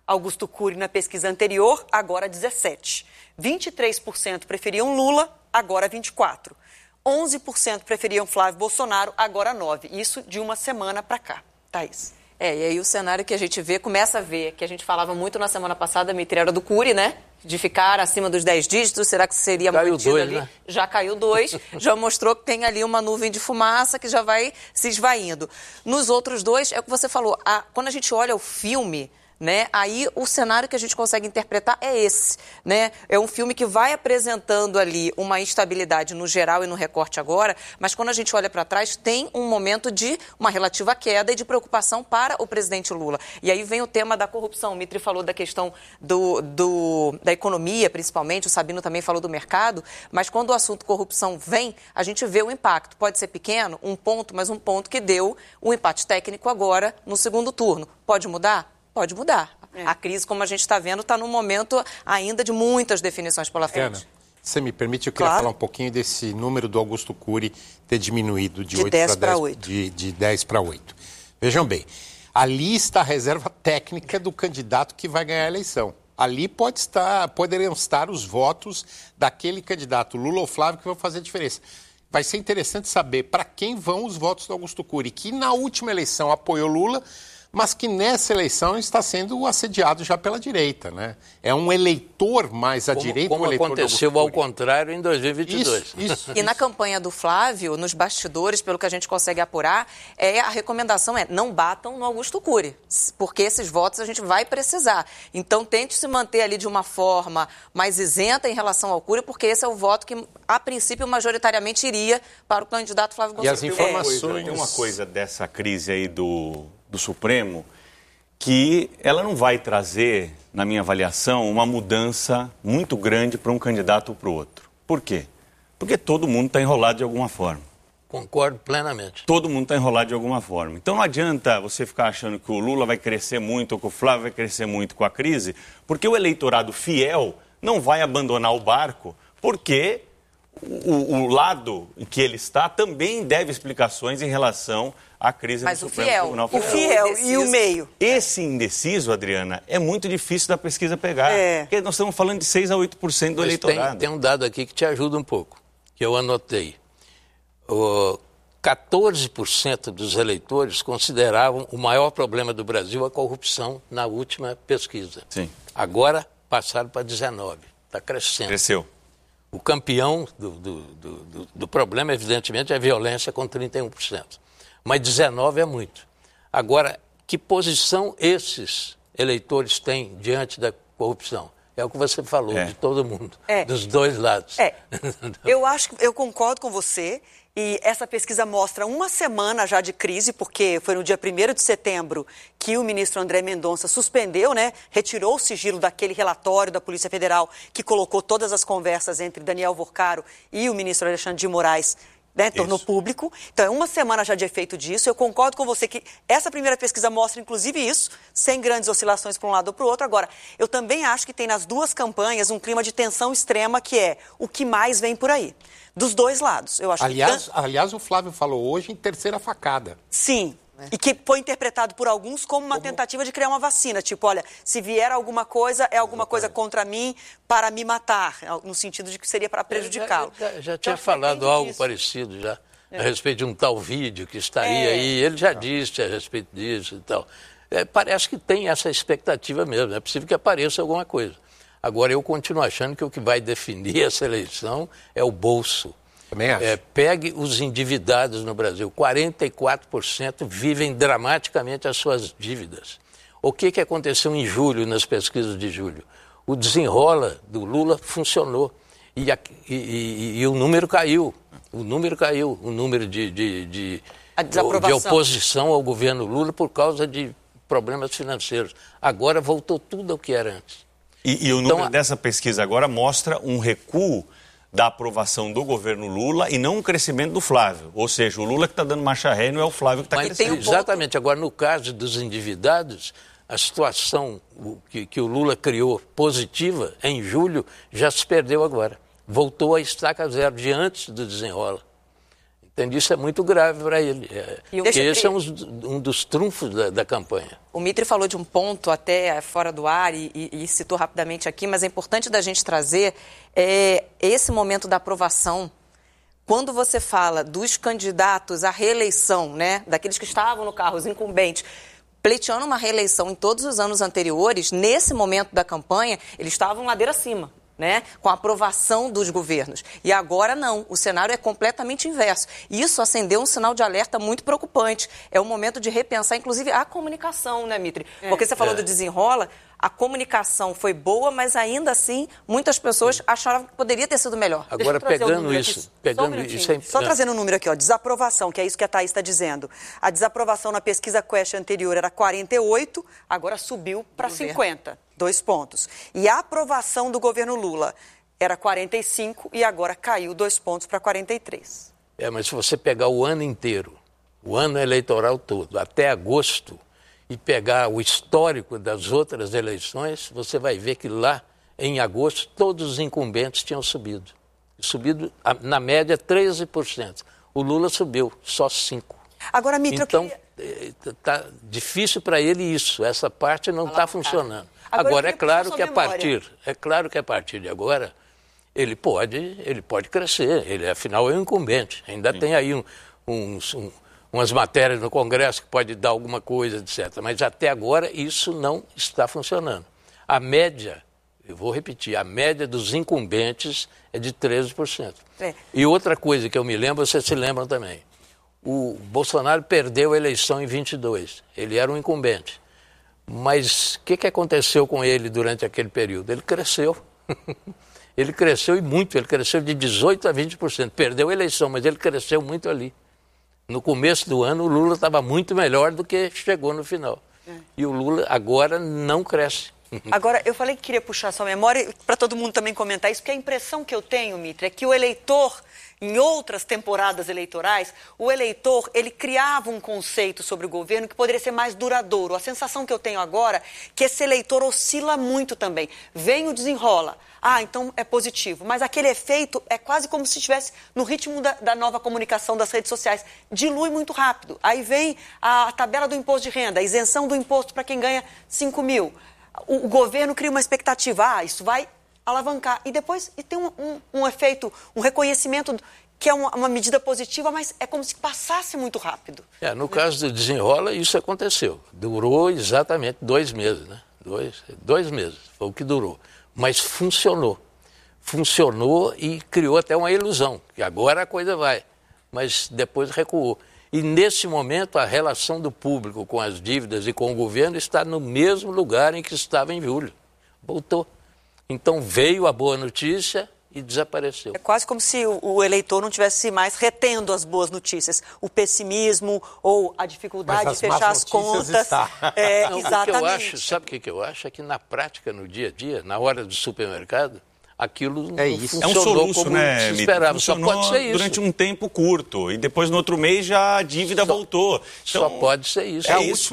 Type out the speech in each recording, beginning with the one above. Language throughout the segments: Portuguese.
Augusto Cury na pesquisa anterior, agora 17%. 23% preferiam Lula, agora 24%. 11% preferiam Flávio Bolsonaro, agora 9%. Isso de uma semana para cá. Thaís. E aí o cenário que a gente vê, começa a ver, que a gente falava muito na semana passada, Mitri, era do Cury, né? De ficar acima dos 10 dígitos, será que seria mantido ali? Né? Já caiu 2, já mostrou que tem ali uma nuvem de fumaça que já vai se esvaindo. Nos outros dois, é o que você falou, quando a gente olha o filme, né, aí o cenário que a gente consegue interpretar é esse, né? É um filme que vai apresentando ali uma instabilidade no geral e no recorte agora, mas quando a gente olha para trás, tem um momento de uma relativa queda e de preocupação para o presidente Lula. E aí vem o tema da corrupção. O Mitri falou da questão da economia, principalmente, o Sabino também falou do mercado, mas quando o assunto corrupção vem, a gente vê o impacto. Pode ser pequeno, um ponto, mas um ponto que deu um empate técnico agora no segundo turno. Pode mudar? Pode mudar. A crise, como a gente está vendo, está num momento ainda de muitas definições pela frente. Ana, você me permite, eu queria falar um pouquinho desse número do Augusto Cury ter diminuído de 10 para 8. Vejam bem, ali está a reserva técnica do candidato que vai ganhar a eleição. Ali poderiam estar os votos daquele candidato, Lula ou Flávio, que vão fazer a diferença. Vai ser interessante saber para quem vão os votos do Augusto Cury, que na última eleição apoiou Lula, mas que nessa eleição está sendo assediado já pela direita, né? É um eleitor mais à direita. Como aconteceu ao contrário em 2022. Isso. E na campanha do Flávio, nos bastidores, pelo que a gente consegue apurar, a recomendação é não batam no Augusto Cury, porque esses votos a gente vai precisar. Então tente se manter ali de uma forma mais isenta em relação ao Cury, porque esse é o voto que, a princípio, majoritariamente iria para o candidato Flávio Bolsonaro. E as informações... Tem uma coisa dessa crise aí do Supremo, que ela não vai trazer, na minha avaliação, uma mudança muito grande para um candidato ou para o outro. Por quê? Porque todo mundo está enrolado de alguma forma. Concordo plenamente. Todo mundo está enrolado de alguma forma. Então não adianta você ficar achando que o Lula vai crescer muito ou que o Flávio vai crescer muito com a crise, porque o eleitorado fiel não vai abandonar o barco, porque o lado em que ele está também deve explicações em relação à crise do Supremo Tribunal Federal. O fiel e o meio. Esse indeciso, Adriana, é muito difícil da pesquisa pegar. Porque nós estamos falando de 6 a 8% do eleitorado. Tem um dado aqui que te ajuda um pouco, que eu anotei. 14% dos eleitores consideravam o maior problema do Brasil a corrupção na última pesquisa. Sim. Agora passaram para 19%. Está crescendo. Cresceu. O campeão do problema, evidentemente, é a violência, com 31%. Mas 19% é muito. Agora, que posição esses eleitores têm diante da corrupção? É o que você falou, de todo mundo, dos dois lados. Eu concordo com você. E essa pesquisa mostra uma semana já de crise, porque foi no dia 1º de setembro que o ministro André Mendonça suspendeu, né? Retirou o sigilo daquele relatório da Polícia Federal que colocou todas as conversas entre Daniel Vorcaro e o ministro Alexandre de Moraes, né, tornou público. Então, é uma semana já de efeito disso. Eu concordo com você que essa primeira pesquisa mostra, inclusive, isso, sem grandes oscilações para um lado ou para o outro. Agora, eu também acho que tem nas duas campanhas um clima de tensão extrema, que é o que mais vem por aí. Dos dois lados. Eu acho aliás, o Flávio falou hoje em terceira facada. Sim. E que foi interpretado por alguns como uma tentativa de criar uma vacina. Tipo, olha, se vier alguma coisa, é alguma coisa contra mim para me matar. No sentido de que seria para prejudicá-lo. Já tinha falado algo parecido já, a respeito de um tal vídeo que estaria aí. Ele já disse a respeito disso e tal. Parece que tem essa expectativa mesmo. É possível que apareça alguma coisa. Agora, eu continuo achando que o que vai definir essa eleição é o bolso. Também acho. Pegue os endividados no Brasil. 44% vivem dramaticamente as suas dívidas. O que aconteceu em julho, nas pesquisas de julho? O desenrola do Lula funcionou. E o número caiu. O número caiu. O número de oposição ao governo Lula por causa de problemas financeiros. Agora voltou tudo ao que era antes. E o número dessa pesquisa agora mostra um recuo da aprovação do governo Lula e não um crescimento do Flávio. Ou seja, o Lula que está dando marcha ré não é o Flávio que está crescendo. Exatamente. Agora, no caso dos endividados, a situação que o Lula criou positiva em julho já se perdeu agora. Voltou a estaca zero de antes do desenrola. Entende? Isso é muito grave para ele. Porque esse é um dos trunfos da campanha. O Mitre falou de um ponto até fora do ar e citou rapidamente aqui, mas é importante da gente trazer esse momento da aprovação. Quando você fala dos candidatos à reeleição, né, daqueles que estavam no carro, os incumbentes, pleiteando uma reeleição em todos os anos anteriores, nesse momento da campanha, eles estavam ladeira acima, né, com a aprovação dos governos. E agora não, o cenário é completamente inverso. Isso acendeu um sinal de alerta muito preocupante. É o momento de repensar, inclusive, a comunicação, né, Mitre? Porque você falou do desenrola, a comunicação foi boa, mas ainda assim, muitas pessoas acharam que poderia ter sido melhor. Agora, pegando isso Só trazendo um número aqui, ó, desaprovação, que é isso que a Thaís está dizendo. A desaprovação na pesquisa Quest anterior era 48, agora subiu para 50. 2 pontos. E a aprovação do governo Lula era 45 e agora caiu 2 pontos para 43. Mas se você pegar o ano inteiro, o ano eleitoral todo, até agosto, e pegar o histórico das outras eleições, você vai ver que lá, em agosto, todos os incumbentes tinham subido. Subido, na média, 13%. O Lula subiu, só 5%. Agora, Mitre, então, está difícil para ele isso. Essa parte não está funcionando. Agora, é claro que a partir de agora, ele pode crescer. Ele, afinal, é um incumbente. Ainda tem aí umas matérias no Congresso que pode dar alguma coisa, etc. Mas até agora isso não está funcionando. A média, eu vou repetir, a média dos incumbentes é de 13%. E outra coisa que eu me lembro, vocês se lembram também. O Bolsonaro perdeu a eleição em 22. Ele era um incumbente. Mas o que aconteceu com ele durante aquele período? Ele cresceu. Ele cresceu e muito. Ele cresceu de 18% a 20%. Perdeu a eleição, mas ele cresceu muito ali. No começo do ano, o Lula estava muito melhor do que chegou no final. E o Lula agora não cresce. Agora, eu falei que queria puxar sua memória para todo mundo também comentar isso, porque a impressão que eu tenho, Mitre, é que o eleitor, em outras temporadas eleitorais, o eleitor, ele criava um conceito sobre o governo que poderia ser mais duradouro. A sensação que eu tenho agora é que esse eleitor oscila muito também. Vem o desenrola. Então é positivo. Mas aquele efeito é quase como se estivesse no ritmo da nova comunicação das redes sociais. Dilui muito rápido. Aí vem a tabela do imposto de renda, a isenção do imposto para quem ganha 5 mil. O governo cria uma expectativa, isso vai alavancar. E depois tem um efeito, um reconhecimento que é uma medida positiva, mas é como se passasse muito rápido. No caso do desenrola, isso aconteceu. Durou exatamente 2 meses, né? 2 meses foi o que durou. Mas funcionou. Funcionou e criou até uma ilusão, que agora a coisa vai. Mas depois recuou. E nesse momento a relação do público com as dívidas e com o governo está no mesmo lugar em que estava em julho. Voltou. Então veio a boa notícia e desapareceu. É quase como se o eleitor não tivesse mais retendo as boas notícias. O pessimismo ou a dificuldade de fechar as contas. Exatamente. Sabe o que eu acho? É que na prática, no dia a dia, na hora do supermercado, aquilo não funcionou soluço, como se esperava. Só pode ser isso. Durante um tempo curto. E depois, no outro mês, já a dívida voltou. Então, só pode ser isso.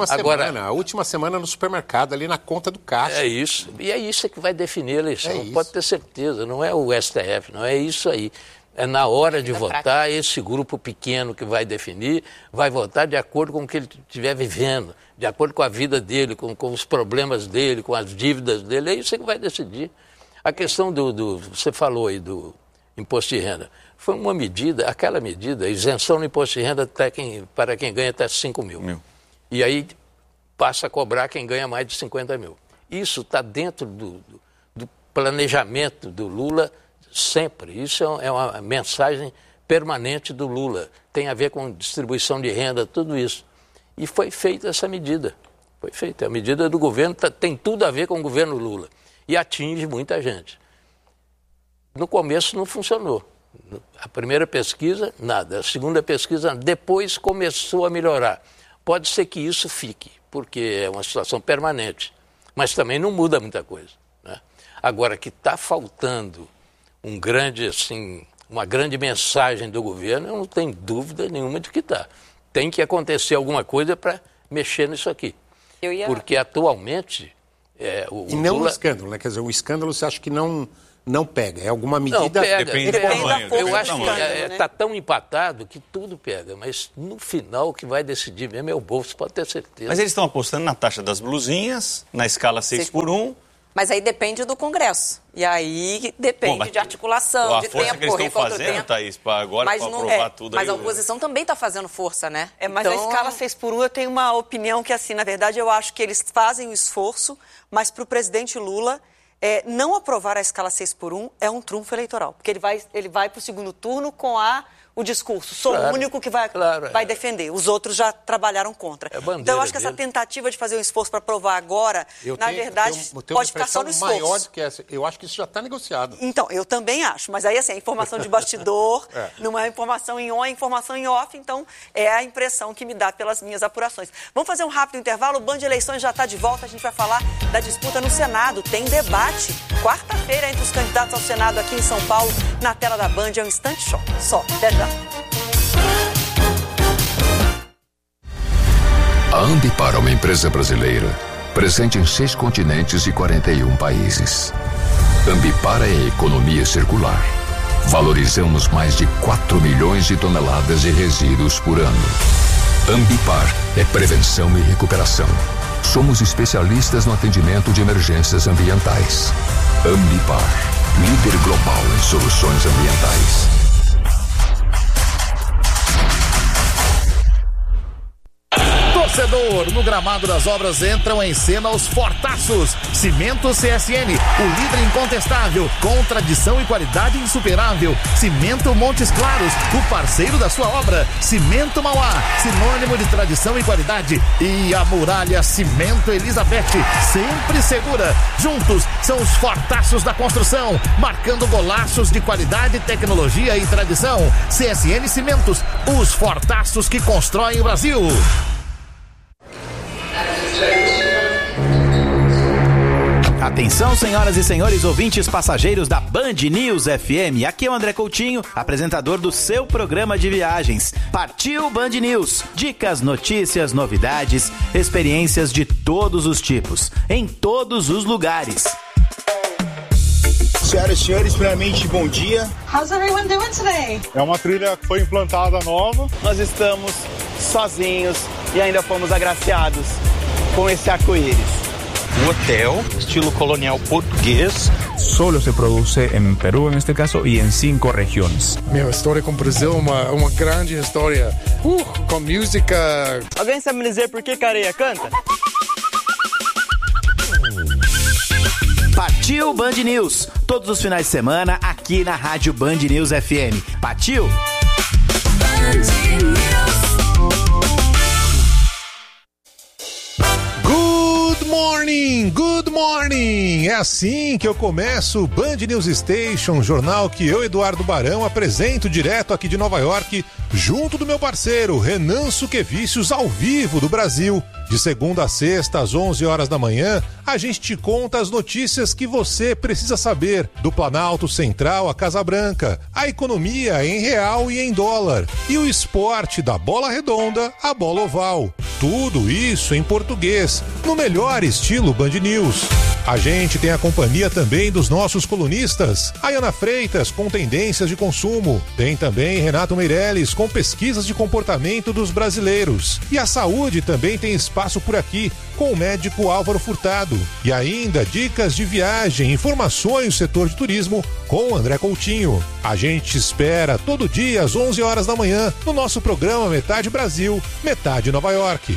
A última semana no supermercado, ali na conta do caixa. É isso. E é isso que vai definir a eleição. Pode ter certeza. Não é o STF, não é isso aí. É na hora de votar, esse grupo pequeno que vai definir, vai votar de acordo com o que ele estiver vivendo, de acordo com a vida dele, com os problemas dele, com as dívidas dele. É isso que vai decidir. A questão você falou aí do imposto de renda, foi uma medida, aquela medida, isenção no imposto de renda para quem ganha até 5 mil. E aí passa a cobrar quem ganha mais de 50 mil. Isso está dentro do planejamento do Lula sempre. Isso é uma mensagem permanente do Lula. Tem a ver com distribuição de renda, tudo isso. E foi feita essa medida. Foi feita. A medida do governo tem tudo a ver com o governo Lula. E atinge muita gente. No começo não funcionou. A primeira pesquisa, nada. A segunda pesquisa, depois começou a melhorar. Pode ser que isso fique, porque é uma situação permanente. Mas também não muda muita coisa, né? Agora, que está faltando uma grande mensagem do governo, eu não tenho dúvida nenhuma de que está. Tem que acontecer alguma coisa para mexer nisso aqui. Porque atualmente... E não Lula... o escândalo, né? Quer dizer, o escândalo você acha que não não pega? É alguma medida... Não, pega. Depende da força. Eu acho que né? está tão empatado que tudo pega, mas no final o que vai decidir mesmo é o bolso, pode ter certeza. Mas eles estão apostando na taxa das blusinhas, na escala 6x1. Mas aí depende do Congresso. E aí depende de articulação, de tempo, correr contra o tempo. A força que eles estão fazendo, Thaís, para aprovar tudo. Mas a oposição também está fazendo força, né? Mas a escala 6x1, eu tenho uma opinião que, assim, na verdade, eu acho que eles fazem o esforço, mas para o presidente Lula, não aprovar a escala 6x1 é um trunfo eleitoral. Porque ele vai para o segundo turno com o discurso. Sou o único que vai defender. Os outros já trabalharam contra. Então, eu acho que essa tentativa de fazer um esforço para aprovar agora, na verdade, pode ficar só no esforço. Maior do que essa. Eu acho que isso já está negociado. Então, eu também acho. Mas aí, assim, a informação de bastidor, não é informação em on, é informação em off. Então, é a impressão que me dá pelas minhas apurações. Vamos fazer um rápido intervalo. O Band Eleições já está de volta. A gente vai falar da disputa no Senado. Tem debate. Quarta-feira, entre os candidatos ao Senado aqui em São Paulo, na tela da Band. É um instante só. Até já. A Ambipar é uma empresa brasileira, presente em 6 continentes e 41 países. Ambipar é a economia circular. Valorizamos mais de 4 milhões de toneladas de resíduos por ano. Ambipar é prevenção e recuperação. Somos especialistas no atendimento de emergências ambientais. Ambipar, líder global em soluções ambientais. Torcedor, no gramado das obras entram em cena os fortaços. Cimento CSN, o líder incontestável, com tradição e qualidade insuperável. Cimento Montes Claros, o parceiro da sua obra. Cimento Mauá, sinônimo de tradição e qualidade. E a Muralha Cimento Elizabeth, sempre segura. Juntos são os fortaços da construção, marcando golaços de qualidade, tecnologia e tradição. CSN Cimentos, os fortaços que constroem o Brasil. Atenção, senhoras e senhores ouvintes passageiros da Band News FM. Aqui é o André Coutinho, apresentador do seu programa de viagens. Partiu Band News. Dicas, notícias, novidades, experiências de todos os tipos, em todos os lugares. Senhoras e senhores, primeiramente, bom dia. How's everyone doing today? É uma trilha que foi implantada nova. Nós estamos sozinhos e ainda fomos agraciados com esse arco-íris. Um hotel, estilo colonial português. Solo se produce en Perú, en este caso, y en 5 regiones. Meu, a história com o Brasil é uma grande história. Com música. Alguém sabe me dizer por que Careia canta? Partiu Band News, todos os finais de semana aqui na Rádio Band News FM. Partiu? Good morning! É assim que eu começo o Band News Station, jornal que eu, Eduardo Barão, apresento direto aqui de Nova York, junto do meu parceiro Renan Suquevicius, ao vivo do Brasil. De segunda a sexta, às 11 horas da manhã, a gente te conta as notícias que você precisa saber, do Planalto Central à Casa Branca, a economia em real e em dólar, e o esporte da bola redonda à bola oval. Tudo isso em português, no melhor estilo Band News. A gente tem a companhia também dos nossos colunistas, Ayana Freitas com tendências de consumo, tem também Renato Meirelles com pesquisas de comportamento dos brasileiros, e a saúde também tem espaço por aqui com o médico Álvaro Furtado, e ainda dicas de viagem, informações do setor de turismo com André Coutinho. A gente espera todo dia às 11 horas da manhã no nosso programa Metade Brasil, Metade Nova York.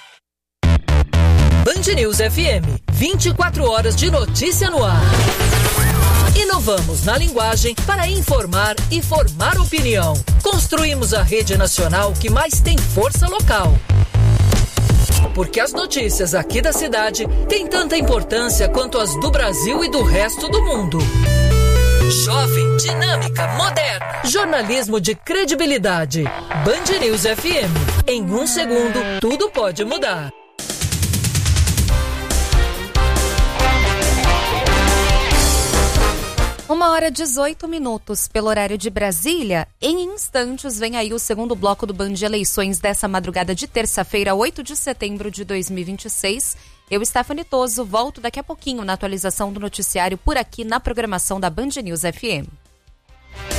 Band News FM, 24 horas de notícia no ar. Inovamos na linguagem para informar e formar opinião. Construímos a rede nacional que mais tem força local. Porque as notícias aqui da cidade têm tanta importância quanto as do Brasil e do resto do mundo. Jovem, dinâmica, moderna. Jornalismo de credibilidade. Band News FM. Em 1 segundo, tudo pode mudar. 1h18 pelo horário de Brasília. Em instantes vem aí o segundo bloco do Band de Eleições dessa madrugada de terça-feira, 8 de setembro de 2026. Eu, Stephanie Toso, volto daqui a pouquinho na atualização do noticiário por aqui na programação da Band News FM.